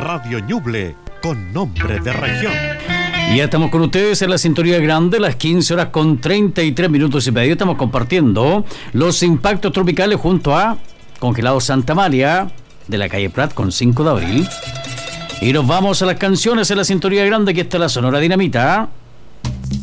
Radio Ñuble, con nombre de región. Y ya estamos con ustedes en la sintonía grande, las 15:33:30. Estamos compartiendo los impactos tropicales junto a Congelado Santa María, de la calle Prat con 5 de abril. Y nos vamos a las canciones en la sintonía grande, que está la Sonora Dinamita.